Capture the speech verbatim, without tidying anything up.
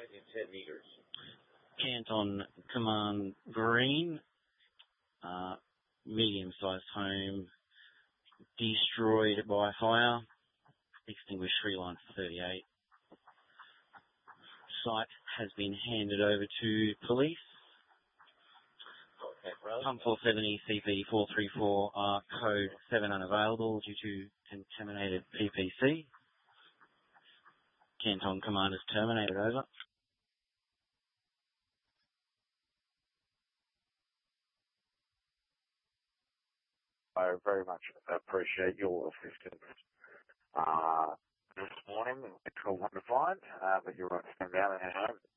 in ten metres. Canton Command Green, uh, medium-sized home destroyed by fire. Extinguished three line thirty-eight. Site has been handed over to police. Pump four seventy, C P four three four, uh, code seven unavailable due to contaminated P P C. Canton Command is terminated, over. I very much appreciate your assistance uh, this morning. It's all one to find, uh, but you're right to stand down and head home.